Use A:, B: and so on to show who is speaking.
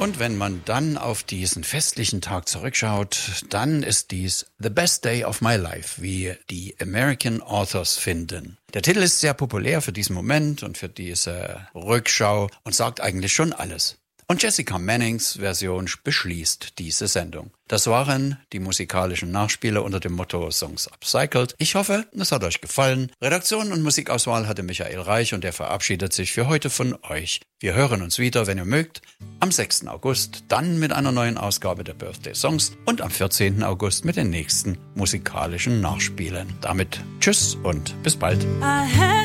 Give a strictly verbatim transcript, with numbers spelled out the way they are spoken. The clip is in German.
A: Und wenn man dann auf diesen festlichen Tag zurückschaut, dann ist dies The Best Day of My Life, wie die American Authors finden. Der Titel ist sehr populär für diesen Moment und für diese Rückschau und sagt eigentlich schon alles. Und Jessica Mannings Version beschließt diese Sendung. Das waren die musikalischen Nachspiele unter dem Motto Songs Upcycled. Ich hoffe, es hat euch gefallen. Redaktion und Musikauswahl hatte Michael Reich und er verabschiedet sich für heute von euch. Wir hören uns wieder, wenn ihr mögt, am sechsten August, dann mit einer neuen Ausgabe der Birthday Songs und am vierzehnten August mit den nächsten musikalischen Nachspielen. Damit tschüss und bis bald.